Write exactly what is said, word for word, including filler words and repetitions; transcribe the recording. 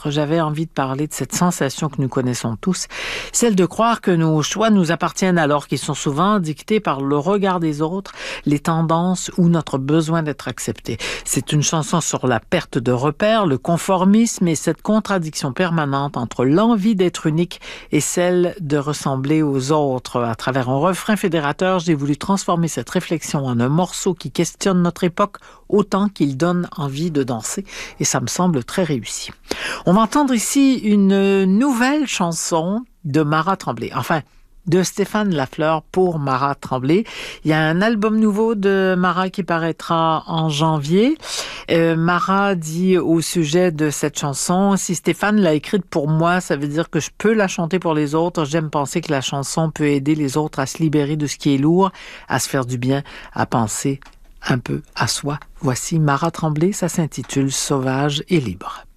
autres, j'avais envie de parler de cette sensation que nous connaissons tous, celle de croire que nos choix nous appartiennent alors qu'ils sont souvent dictés par le regard des autres, les tendances ou notre besoin d'être accepté. C'est une chanson sur la perte de repères, le conformisme et cette contradiction permanente entre l'envie d'être unique et celle de ressembler aux autres. À travers un refrain fédérateur, j'ai voulu transformer cette réflexion en un morceau qui questionne notre époque autant qu'il donne envie de danser, et ça me semble très réussi. On va entendre ici une nouvelle chanson de Mara Tremblay, enfin de Stéphane Lafleur pour Mara Tremblay. Il y a un album nouveau de Mara qui paraîtra en janvier. Euh, Mara dit au sujet de cette chanson, si Stéphane l'a écrite pour moi, ça veut dire que je peux la chanter pour les autres. J'aime penser que la chanson peut aider les autres à se libérer de ce qui est lourd, à se faire du bien, à penser un peu à soi. Voici Mara Tremblay, ça s'intitule Sauvage et libre.